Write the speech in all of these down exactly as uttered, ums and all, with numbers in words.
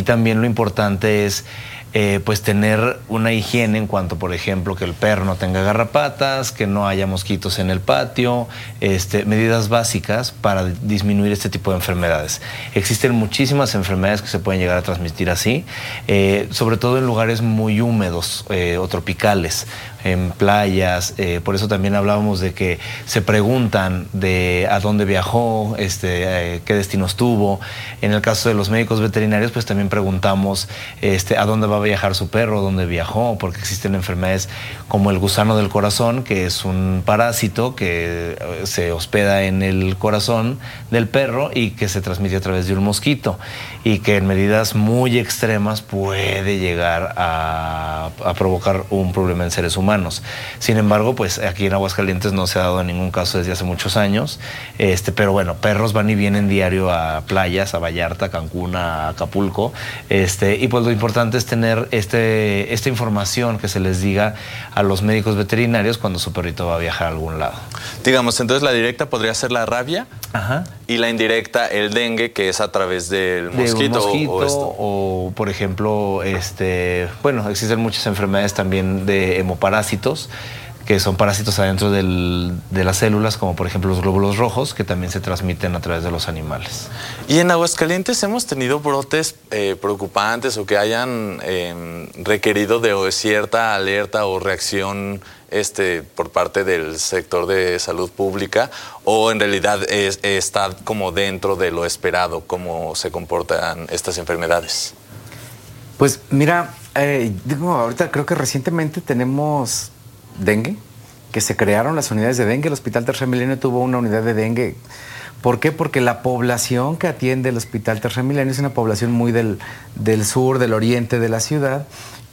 también lo importante es Eh, pues tener una higiene en cuanto, por ejemplo, que el perro no tenga garrapatas, que no haya mosquitos en el patio, este, medidas básicas para disminuir este tipo de enfermedades. Existen muchísimas enfermedades que se pueden llegar a transmitir así, eh, sobre todo en lugares muy húmedos eh, o tropicales, en playas, eh, por eso también hablábamos de que se preguntan de a dónde viajó, este, eh, qué destinos tuvo. En el caso de los médicos veterinarios, pues también preguntamos este, a dónde va a viajar su perro, dónde viajó, porque existen enfermedades como el gusano del corazón, que es un parásito que se hospeda en el corazón del perro y que se transmite a través de un mosquito y que en medidas muy extremas puede llegar a, a provocar un problema en seres humanos. Sin embargo, pues aquí en Aguascalientes no se ha dado ningún caso desde hace muchos años, este, pero bueno, perros van y vienen diario a playas, a Vallarta, a Cancún, a Acapulco, este, y pues lo importante es tener este, esta información que se les diga a los médicos veterinarios cuando su perrito va a viajar a algún lado. Digamos, entonces la directa podría ser la rabia. Ajá. Y la indirecta, el dengue, que es a través del mosquito. De un mosquito o, o, esto. o, por ejemplo, este, bueno, existen muchas enfermedades también de hemoparásitos, que son parásitos adentro del, de las células, como por ejemplo los glóbulos rojos, que también se transmiten a través de los animales. Y en Aguascalientes hemos tenido brotes eh, preocupantes o que hayan eh, requerido de cierta alerta o reacción este, por parte del sector de salud pública, o en realidad es, está como dentro de lo esperado, cómo se comportan estas enfermedades. Pues mira, eh, digo, ahorita creo que recientemente tenemos dengue, que se crearon las unidades de dengue. El Hospital Tercer Milenio tuvo una unidad de dengue. ¿Por qué? Porque la población que atiende el Hospital Tercer Milenio es una población muy del, del sur, del oriente de la ciudad,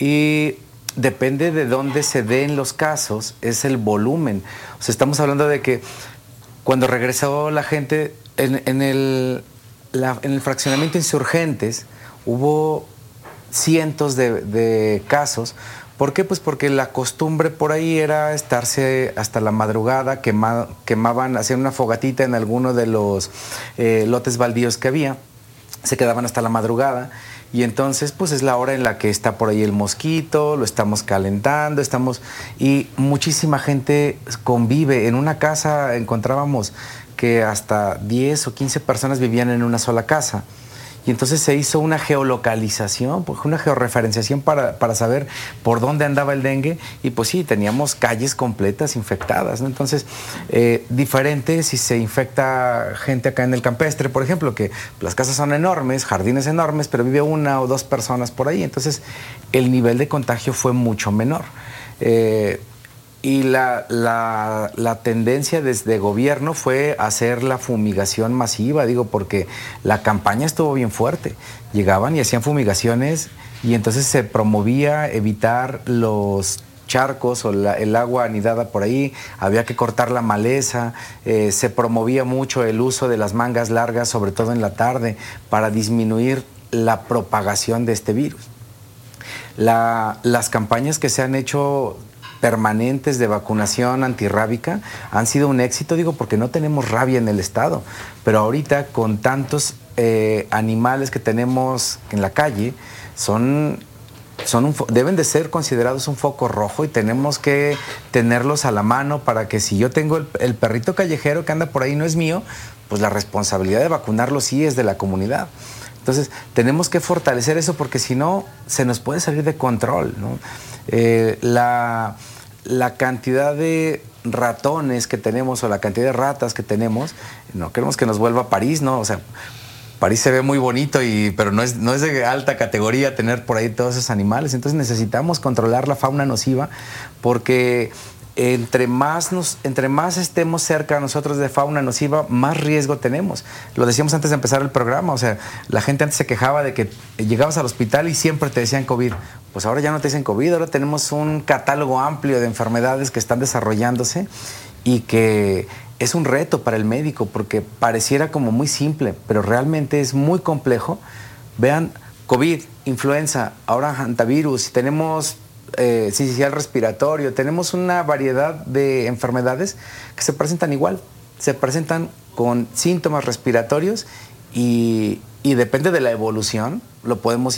y depende de dónde se den los casos, es el volumen. O sea, estamos hablando de que cuando regresó la gente en, en, el, la, en el fraccionamiento Insurgentes, hubo cientos de, de casos. ¿Por qué? Pues porque la costumbre por ahí era estarse hasta la madrugada, quema, quemaban, hacían una fogatita en alguno de los eh, lotes baldíos que había, se quedaban hasta la madrugada, y entonces pues es la hora en la que está por ahí el mosquito, lo estamos calentando, estamos, y muchísima gente convive. En una casa encontrábamos que hasta diez o quince personas vivían en una sola casa. Y entonces se hizo una geolocalización, pues una georreferenciación para, para saber por dónde andaba el dengue, y pues sí, teníamos calles completas infectadas, ¿no? Entonces, eh, diferente si se infecta gente acá en el campestre, por ejemplo, que las casas son enormes, jardines enormes, pero vive una o dos personas por ahí, entonces el nivel de contagio fue mucho menor. Eh, Y la, la, la tendencia desde gobierno fue hacer la fumigación masiva, digo, porque la campaña estuvo bien fuerte. Llegaban y hacían fumigaciones, y entonces se promovía evitar los charcos o la, el agua anidada por ahí, había que cortar la maleza, eh, se promovía mucho el uso de las mangas largas, sobre todo en la tarde, para disminuir la propagación de este virus. La, las campañas que se han hecho permanentes de vacunación antirrábica han sido un éxito, digo, porque no tenemos rabia en el estado, pero ahorita con tantos eh, animales que tenemos en la calle, son, son un, deben de ser considerados un foco rojo, y tenemos que tenerlos a la mano para que si yo tengo el, el perrito callejero que anda por ahí no es mío, pues la responsabilidad de vacunarlo sí es de la comunidad. Entonces, tenemos que fortalecer eso, porque si no, se nos puede salir de control, ¿no? Eh, la, la cantidad de ratones que tenemos, o la cantidad de ratas que tenemos, no queremos que nos vuelva a París, ¿no? O sea, París se ve muy bonito, y, pero no es, no es de alta categoría tener por ahí todos esos animales. Entonces necesitamos controlar la fauna nociva, porque entre más, nos, entre más estemos cerca nosotros de fauna nociva, más riesgo tenemos. Lo decíamos antes de empezar el programa, o sea, la gente antes se quejaba de que llegabas al hospital y siempre te decían COVID. Pues ahora ya no te dicen COVID, ahora tenemos un catálogo amplio de enfermedades que están desarrollándose, y que es un reto para el médico, porque pareciera como muy simple, pero realmente es muy complejo. Vean, COVID, influenza, ahora hantavirus, tenemos Eh, sincicial respiratorio, tenemos una variedad de enfermedades que se presentan igual, se presentan con síntomas respiratorios, y, y depende de la evolución, lo podemos